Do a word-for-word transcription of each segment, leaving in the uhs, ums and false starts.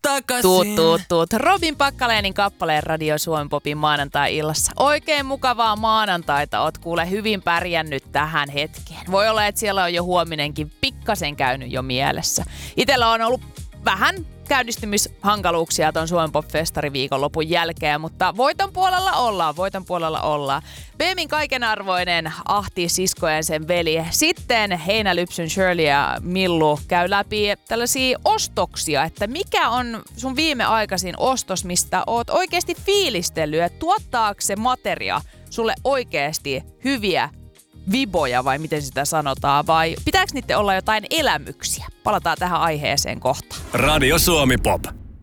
takaisin. Tuut, tuut, tuut. Robin Packalénin kappaleen Radio Suomen Popin maanantai-illassa. Oikein mukavaa maanantaita. Oot kuule hyvin pärjännyt tähän hetkeen. Voi olla, että siellä on jo huominenkin pikkasen käynyt jo mielessä. Itellä on ollut vähän käynnistymishankaluuksia ton Suomen Pop-festari viikonlopun jälkeen, mutta voiton puolella ollaan, voiton puolella ollaan. B M I:n kaikenarvoinen Ahti siskojen sen veli. Sitten Heinälypsyn Shirley ja Millu käy läpi tällaisia ostoksia, että mikä on sun viimeaikaisin ostos, mistä oot oikeasti fiilistellyt, että tuottaako se materia sulle oikeasti hyviä viboja vai miten sitä sanotaan, vai pitääkö niiden olla jotain elämyksiä? Palataan tähän aiheeseen kohtaan. Radio Suomi Pop.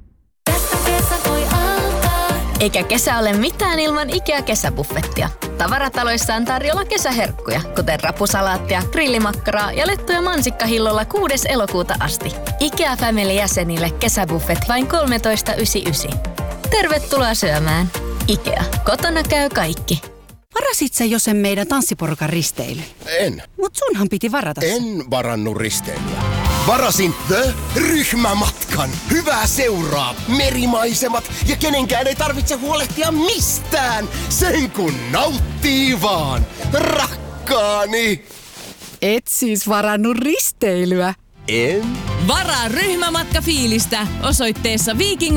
Eikä kesä ole mitään ilman IKEA-kesäbuffettia. Tavarataloissa on tarjolla kesäherkkuja, kuten rapusalaattia, grillimakkaraa ja lettuja mansikkahillolla kuudes elokuuta asti. IKEA Family-jäsenille kesäbuffet vain kolmetoista yhdeksänkymmentäyhdeksän. Tervetuloa syömään. IKEA. Kotona käy kaikki. Varasit sä jo sen meidän tanssiporukan risteily? En. Mut sunhan piti varata se. En varannut risteilyä. Varasin The-ryhmämatkan. Hyvää seuraa, merimaisemat ja kenenkään ei tarvitse huolehtia mistään. Sen kun nauttii vaan. Rakkaani. Et siis varannut risteilyä? En. Varaa ryhmämatka fiilistä osoitteessa Viking